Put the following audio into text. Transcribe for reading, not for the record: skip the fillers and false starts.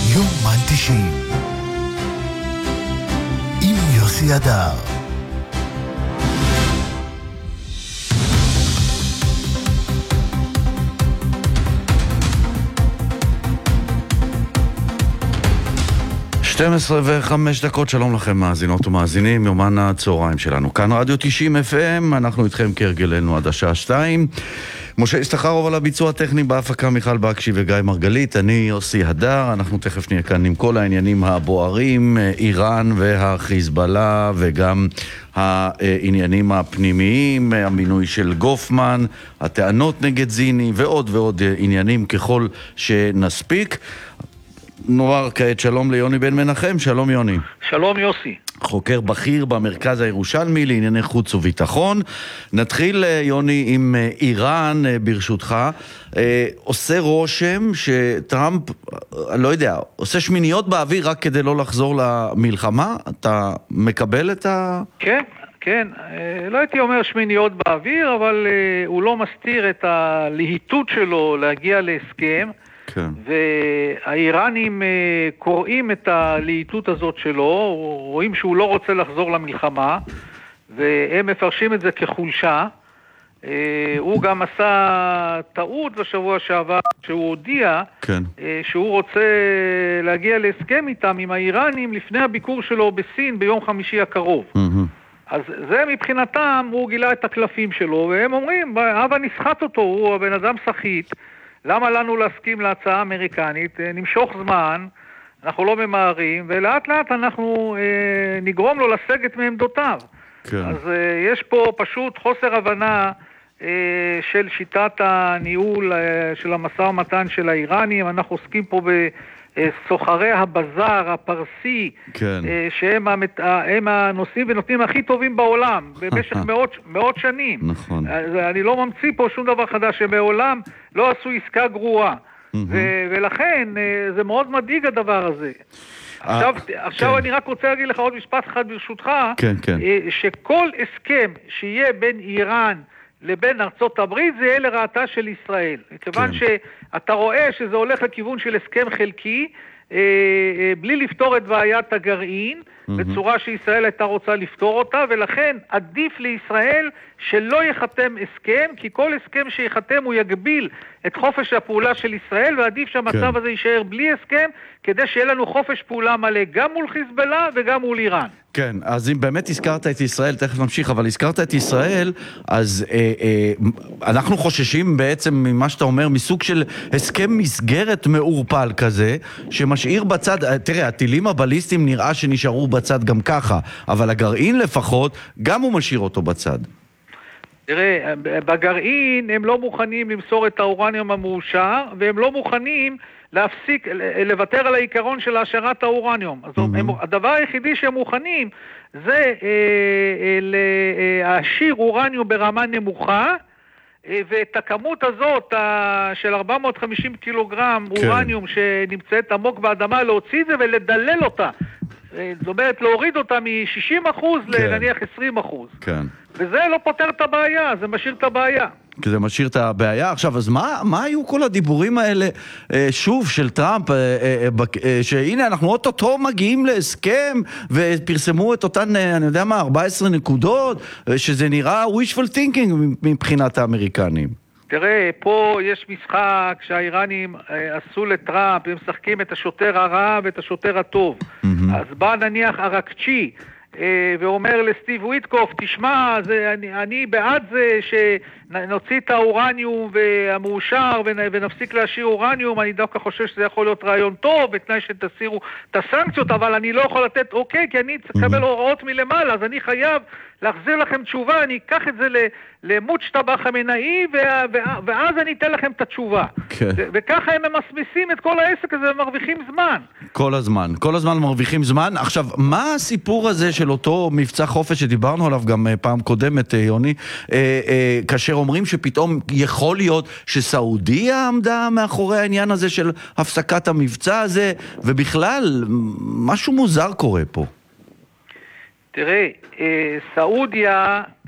יומן 90 עם יוסי הדר. שתים-עשרה וחמש דקות, שלום לכם מאזינות ומאזינים, יומן הצהריים שלנו. כאן רדיו 90 FM, אנחנו איתכם כהרגלנו עד השעה 2. משה ישתחרוב על הביצוע הטכני, בהפקה מיכל בקשי וגיא מרגלית, אני יוסי הדר. אנחנו תכף נהיה כאן עם כל העניינים הבוערים, איראן והחיזבאללה וגם העניינים הפנימיים, המינוי של גופמן, הטענות נגד זיני ועוד ועוד עניינים ככל שנספיק. נוער כעת שלום ליוני בן מנחם. שלום יוני. שלום יוסי. חוקר בכיר במרכז הירושלמי לענייני חוץ וביטחון. נתחיל יוני עם איראן ברשותך. עושה רושם שטראמפ, לא יודע, עושה שמיניות באוויר רק כדי לא לחזור למלחמה. אתה מקבל את ה... כן, לא הייתי אומר שמיניות באוויר, אבל הוא לא מסתיר את הלהיטות שלו להגיע להסכם. כן. והאיראנים קוראים את הלהיטות הזאת שלו, רואים שהוא לא רוצה לחזור למלחמה, והם מפרשים את זה כחולשה. הוא גם עשה טעות בשבוע שעבר, שהוא הודיע כן. שהוא רוצה להגיע להסכם איתם, עם האיראנים, לפני הביקור שלו בסין ביום חמישי הקרוב. אז זה מבחינתם, הוא גילה את הקלפים שלו, והם אומרים, אבא נסחט אותו, הוא הבן אדם שחית, למה לנו להסכים להצעה האמריקנית? נמשוך זמן, אנחנו לא ממהרים, ולאט לאט אנחנו נגרום לו לסגת מעמדותיו. כן. אז יש פה פשוט חוסר הבנה של שיטת הניהול של המשא ומתן של האיראנים. אנחנו עוסקים פה בסוחרי הבזאר הפרסי, כן. שהם הנושאים ונותנים הכי טובים בעולם, במשך מאות שנים. נכון. אני לא ממציא פה שום דבר חדש, שמעולם לא עשו עסקה גרועה. ולכן זה מאוד מדאיג הדבר הזה. עכשיו אני רק רוצה להגיד לך עוד משפט אחד ברשותך, שכל הסכם שיהיה בין איראן לבין ארצות הברית זה יהיה לרעתה של ישראל. כיוון שאתה רואה שזה הולך לכיוון של הסכם חלקי, בלי לפתור את בעיית הגרעין, בצורה שישראל הייתה רוצה לפתור אותה, ולכן עדיף לישראל שלא יחתם הסכם, כי כל הסכם שיחתם הוא יגביל את חופש הפעולה של ישראל, ועדיף שהמצב הזה יישאר בלי הסכם, כדי שיהיה לנו חופש פעולה מלא גם מול חיזבאללה וגם מול איראן. כן, אז אם באמת הזכרת את ישראל, תכף נמשיך, אבל הזכרת את ישראל, אז אנחנו חוששים בעצם ממה שאתה אומר, מסוג של הסכם מסגרת מעורפל כזה, שמשאיר בצד, תראה, הטילים הבליסטיים נראה שנשארו בצד גם ככה, אבל הגרעין לפחות, גם הוא משאיר אותו בצד. תראה, בגרעין הם לא מוכנים למסור את האורניום המאושר, והם לא מוכנים להפסיק, לוותר על העיקרון של השארת האורניום. אז הדבר היחידי שהם מוכנים זה להשאיר אורניום ברמה נמוכה, ואת הכמות הזאת של 450 קילוגרם אורניום שנמצאת עמוק באדמה, להוציא את זה ולדלל אותה. זאת אומרת, להוריד אותה מ-60% לנניח 20%. כן. וזה לא פותר את הבעיה, זה משאיר את הבעיה. כי זה משאיר את הבעיה. עכשיו, אז מה היו כל הדיבורים האלה, שוב, של טראמפ, שהנה, אנחנו אוטוטו מגיעים להסכם, ופרסמו את אותן, אני יודע מה, 14 נקודות, שזה נראה wishful thinking מבחינת האמריקנים. תראה, פה יש משחק שהאיראנים עשו לטראמפ, הם משחקים את השוטר הרע ואת השוטר הטוב. אז בא נניח ארקצ'י, ואומר לסטיב וויטקוף, תשמע, אני בעד זה שנוציא את האורניום והמאושר ונפסיק להשאיר אורניום, אני דווקא חושב שזה יכול להיות רעיון טוב, בתנאי שתסירו את הסנקציות, אבל אני לא יכול לתת אוקיי, כי אני אקבל הוראות מלמעלה, אז אני חייב להחזיר לכם תשובה, אני אקח את זה למוצ'טבא חמינאי, ואז אני אתן לכם את התשובה. וככה הם ממסמסים את כל העסק הזה ומרוויחים זמן. כל הזמן מרוויחים זמן. עכשיו, מה הסיפור הזה של אותו מבצע חופש שדיברנו עליו גם פעם קודמת, יוני, כאשר אומרים שפתאום יכול להיות שסעודיה עמדה מאחורי העניין הזה של הפסקת המבצע הזה, ובכלל, משהו מוזר קורה פה. תראה, סעודיה